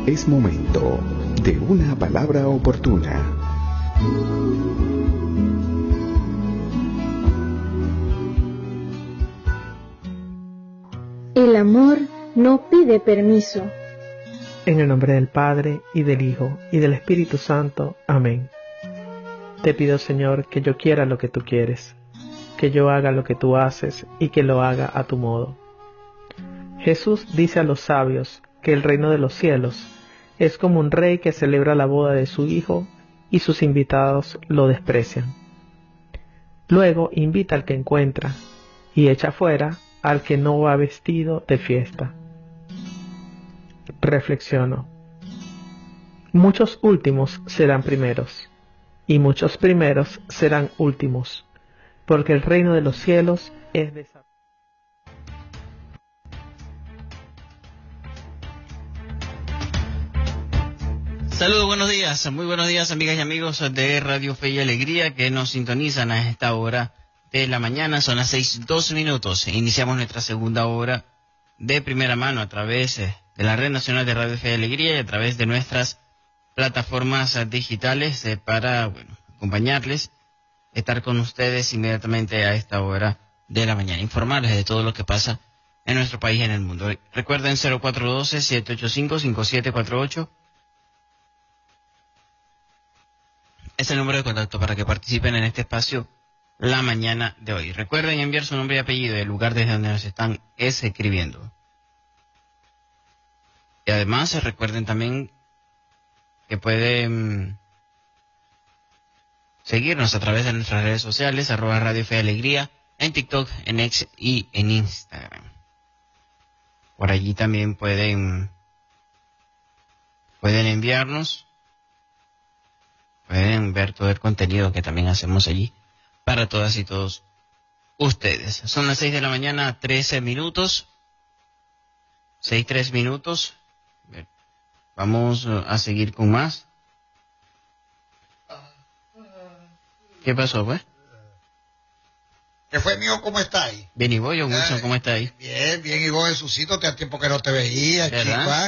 Es momento de una palabra oportuna. El amor no pide permiso. En el nombre del Padre, y del Hijo, y del Espíritu Santo. Amén. Te pido, Señor, que yo quiera lo que tú quieres, que yo haga lo que tú haces, y que lo haga a tu modo. Jesús dice a los sabios que el reino de los cielos es como un rey que celebra la boda de su hijo y sus invitados lo desprecian. Luego invita al que encuentra y echa fuera al que no va vestido de fiesta. Reflexiono. Muchos últimos serán primeros, y muchos primeros serán últimos, porque el reino de los cielos es de esa. Saludos, buenos días, muy buenos días, amigas y amigos de Radio Fe y Alegría que nos sintonizan a esta hora de la mañana. Son las 6:02. Iniciamos nuestra segunda hora de primera mano a través de la Red Nacional de Radio Fe y Alegría y a través de nuestras plataformas digitales para acompañarles, estar con ustedes inmediatamente a esta hora de la mañana, informarles de todo lo que pasa en nuestro país y en el mundo. Recuerden 0412-785-5748. Es el número de contacto para que participen en este espacio la mañana de hoy. Recuerden enviar su nombre y apellido y el lugar desde donde nos están escribiendo. Y además recuerden también que pueden seguirnos a través de nuestras redes sociales, @Radio Fe y Alegría, en TikTok, en X y en Instagram. Por allí también pueden enviarnos. Pueden ver todo el contenido que también hacemos allí para todas y todos ustedes. Son las 6 de la mañana, 13 minutos. 6:03 minutos. Vamos a seguir con más. ¿Qué pasó, pues? ¿Qué fue, mío? ¿Cómo estáis? Bien, ¿y vos, Wilson? ¿Cómo estáis? Bien, bien. ¿Y vos, Jesucito? Te hace tiempo que no te veía, ¿verdad? chico, ¿eh?